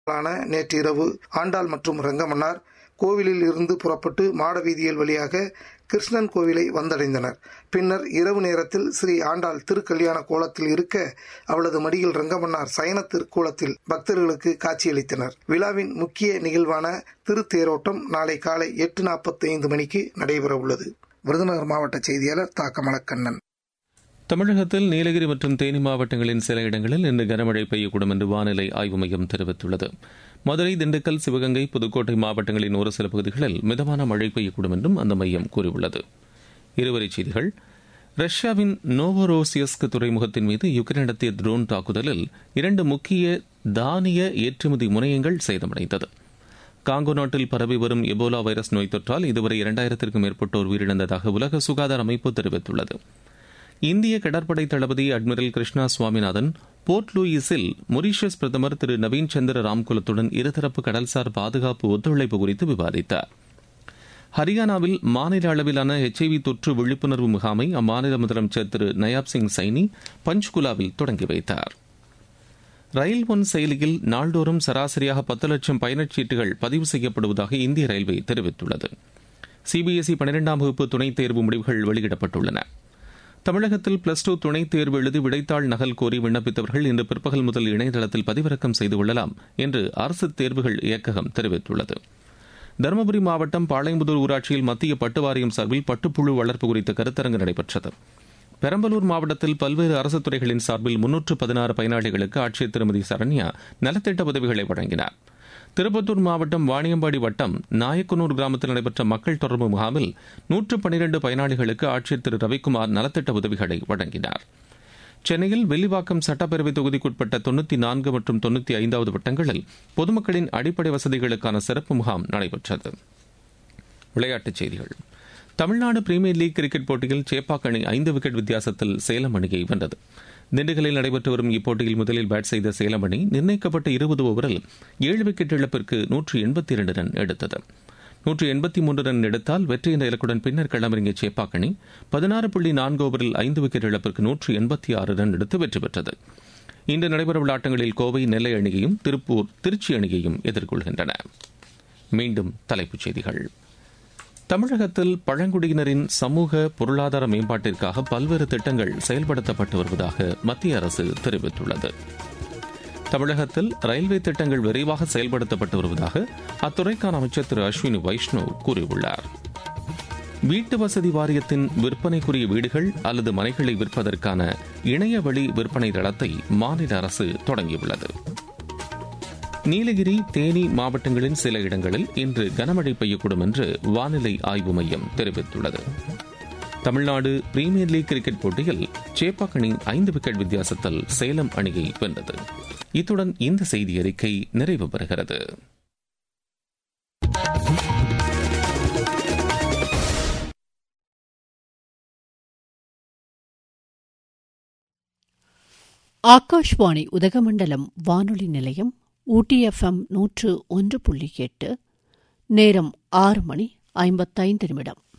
நேற்றிரவு ஆண்டாள் மற்றும் ரங்கமன்னார் கோவிலில் இருந்து புறப்பட்டு மாட வீதியில் வழியாக கிருஷ்ணன் கோவிலை வந்தடைந்தனர். பின்னர் இரவு நேரத்தில் ஸ்ரீ ஆண்டாள் திருக்கல்யாண கோலத்தில் இருக்க அவளது மடியில் ரங்கமன்னார் சயன திருக்கோலத்தில் பக்தர்களுக்கு காட்சியளித்தனர். விழாவின் முக்கிய நிகழ்வான திருத்தேரோட்டம் நாளை காலை 8:45 மணிக்கு நடைபெற உள்ளது. விருதுநகர் மாவட்ட செய்தியாளர் தா. கமலக்கண்ணன். தமிழகத்தில் நீலகிரி மற்றும் தேனி மாவட்டங்களின் சில இடங்களில் இன்று கனமழை பெய்யக்கூடும் என்று வானிலை ஆய்வு மையம் தெரிவித்துள்ளது. மதுரை, திண்டுக்கல், சிவகங்கை, புதுக்கோட்டை மாவட்டங்களின் ஒரு சில பகுதிகளில் மிதமான மழை பெய்யக்கூடும் என்றும் அந்த மையம் கூறியுள்ளது. இருவரிச் செய்திகள். ரஷ்யாவின் நோவோரோசியஸ்க் துறைமுகத்தின் மீது யுக்ரைன் நடத்திய ட்ரோன் தாக்குதலில் 2 முக்கிய தானிய ஏற்றுமதி முனையங்கள் சேதமடைந்தது. காங்கோ நாட்டில் பரவி வரும் எபோலா வைரஸ் நோய் தொற்றால் இதுவரை 2000க்கும் மேற்பட்டோர் உயிரிழந்ததாக உலக சுகாதார அமைப்பு தெரிவித்துள்ளது. இந்திய கடற்படை தளபதி admiral Krishna Swaminathan board லூயிஸில் Mauritius பிரதமர் திரு நவீன் சந்திர ராம்குலத்துடன் இருதரப்பு கடல்சார் பாதுகாப்பு ஒத்துழைப்பு குறித்து விவாதித்தார். ஹரியானாவில் மாநில அளவிலான HIV தொற்று விழிப்புணர்வு முகாமை அம்மாநில முதலமைச்சர் திரு நயாப் சிங் சைனி பஞ்ச்குலாவில் தொடங்கி வைத்தார். ரயில் ஒன் செயலியில் நாள்தோறும் சராசரியாக 10 லட்சம் பயணச்சீட்டுகள் பதிவு செய்யப்படுவதாக இந்திய ரயில்வே தெரிவித்துள்ளது. CBSE 12ஆம் வகுப்பு துணைத் தேர்வு முடிவுகள் வெளியிடப்பட்டுள்ளன. தமிழகத்தில் +2 துணைத் தேர்வு எழுதி விடைத்தாள் நகல் கோரி விண்ணப்பித்தவர்கள் இன்று பிற்பகல் முதல் இணையதளத்தில் பதிவிறக்கம் செய்து கொள்ளலாம் என்று அரசு தேர்வுகள் இயக்ககம் தெரிவித்துள்ளது. தருமபுரி மாவட்டம் பாளையம்புதூர் ஊராட்சியில் மத்திய பட்டு வாரியம் சார்பில் பட்டுப்புழு வளர்ப்பு குறித்த கருத்தரங்கு நடைபெற்றது. பெரம்பலூர் மாவட்டத்தில் பல்வேறு அரசு துறைகளின் சார்பில் 316 பயனாளிகளுக்கு ஆட்சியர் திருமதி சரண்யா நலத்திட்ட உதவிகளை வழங்கினார். திருப்பத்தூர் மாவட்டம் வாணியம்பாடி வட்டம் நாயக்கனூர் கிராமத்தில் நடைபெற்ற மக்கள் தொடர்பு முகாமில் 112 பயனாளிகளுக்கு ஆட்சியர் திரு ரவிக்குமார் நலத்திட்ட உதவிகளை வழங்கினார். சென்னையில் வில்லிவாக்கம் சட்டப்பேரவை தொகுதிக்குட்பட்ட 94 மற்றும் 95வது வட்டங்களில் பொதுமக்களின் அடிப்படை வசதிகளுக்கான சிறப்பு முகாம் நடைபெற்றது. விளையாட்டுச் செய்திகள். தமிழ்நாடு பிரீமியர் லீக் கிரிக்கெட் போட்டியில் சேப்பாக் அணி 5 விக்கெட் வித்தியாசத்தில் சேலம் அணியை வென்றது. திண்டுக்கல்லில் நடைபெற்று வரும் இப்போட்டியில் முதலில் பேட் செய்த சேலம் அணி நிர்ணயிக்கப்பட்ட 20 ஓவரில் 7 விக்கெட் இழப்பிற்கு 182 ரன் எடுத்தது. 183 ரன் எடுத்தால் வெற்றி என்ற இலக்குடன் பின்னர் களமிறங்கிய சேப்பாக் அணி 16.4 ஓவரில் 5 விக்கெட் இழப்பிற்கு 186 ரன் எடுத்து வெற்றி பெற்றது. இன்று நடைபெறவுள்ள ஆட்டங்களில் கோவை நெல்லை அணியையும் திருப்பூர் திருச்சி அணியையும் எதிர்கொள்கின்றன. மீண்டும் தலைப்புச் செய்திகள். தமிழகத்தில் பழங்குடியினரின் சமூக பொருளாதார மேம்பாட்டிற்காக பல்வேறு திட்டங்கள் செயல்படுத்தப்பட்டு வருவதாக மத்திய அரசு தெரிவித்துள்ளது. தமிழகத்தில் ரயில்வே திட்டங்கள் விரைவாக செயல்படுத்தப்பட்டு வருவதாக அத்துறைக்கான அமைச்சர் திரு அஸ்வினி வைஷ்ணவ் கூறியுள்ளார். வீட்டு வசதி வாரியத்தின் விற்பனைக்குரிய வீடுகள் அல்லது மனைகளை விற்பதற்கான இணையவழி விற்பனை தளத்தை மாநில அரசு தொடங்கியுள்ளது. நீலகிரி, தேனி மாவட்டங்களின் சில இடங்களில் இன்று கனமழை பெய்யக்கூடும் என்று வானிலை ஆய்வு மையம் தெரிவித்துள்ளது. தமிழ்நாடு பிரீமியர் லீக் கிரிக்கெட் போட்டியில் சேப்பாக் அணி 5 விக்கெட் வித்தியாசத்தில் சேலம் அணியை வென்றது. இத்துடன் இந்த செய்தி அறிக்கை நிறைவு பெறுகிறது. ஆகாஷ்வாணி உதகமண்டலம் வானொலி நிலையம், ஊட்டி FM 101.8. நேரம் 6:55.